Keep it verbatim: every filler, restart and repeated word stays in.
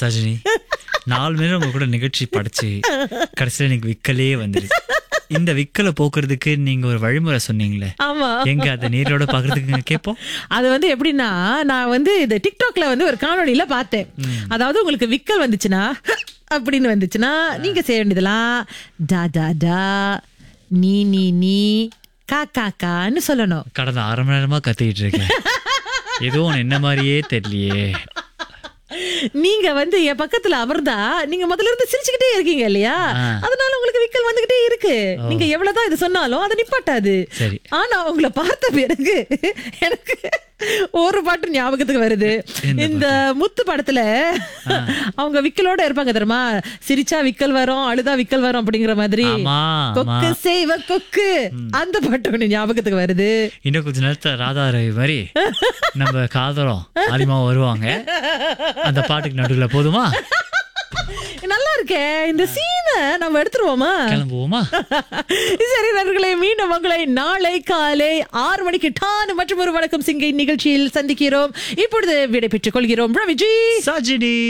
சஜினி, நாலு நேரம் உங்க கூட நிகழ்ச்சி படிச்சு கடைசியில எனக்கு விக்கலே வந்துருச்சு. இந்த விக்கலை போக்குறதுக்கு நீங்க ஒரு வழிமுறை சொன்னீங்களே, ஆமா, எங்க அதை நேரோட பாக்குறதுக்கு கேட்போம். அது வந்து எப்படின்னா, நான் வந்து இந்த டிக்டாக்ல வந்து ஒரு காணொளியில பார்த்தேன். அதாவது உங்களுக்கு விக்கல் வந்துச்சுன்னா அப்படின்னு வந்துச்சுன்னா நீங்க செய்ய வேண்டியதெல்லாம் டா டா டா, நீ நீ நீ, கா கா கான்னு சொல்லணும். கடந்த அரை மணி நேரமா கத்திக்கிட்டு இருக்கேன், எதுவும் என்ன மாதிரியே தெரியலையே. நீங்க வந்து என் பக்கத்துல அமர்ந்தா நீங்க முதல்ல இருந்து சிரிச்சுக்கிட்டே இருக்கீங்க இல்லையா, அதனால உங்களுக்கு விக்கல் வந்துகிட்டே இருக்கு. நீங்க எவ்வளவுதான் இது சொன்னாலும் அதை நிப்பாட்டாது. சரி, ஆனா உங்களை பார்த்த பிறகு எனக்கு ஒரு பாட்டு ஞாபகத்துக்கு வருது. இந்த முத்து படத்துல அவங்க விக்கலோட இருப்பாங்க தெரியுமா, சிரிச்சா விக்கல் வரும், அழுதா விக்கல் வரும் அப்படிங்கிற மாதிரி. கொக்கு செய்வ கொக்கு, அந்த பாட்டு ஒண்ணு ஞாபகத்துக்கு வருது. இன்னும் கொஞ்ச நேரத்துல ராதா ரவி மாதிரி நம்ம காதலும் அதிகமா வருவாங்க. அந்த பாட்டுக்கு நடுவுல போதுமா? நல்லா இருக்கே, இந்த சீனை நம்ம எடுத்துருவோமா? கிளம்புவோமா? சரி நண்பர்களே, மீண்டும் உங்களை நாளை காலை ஆறு மணிக்கு டான் மற்றும் ஒரு வணக்கம் சிங்கை நிகழ்ச்சியில் சந்திக்கிறோம். இப்பொழுது விடை பெற்றுக் கொள்கிறோம். ரவிஜி, சஜினி.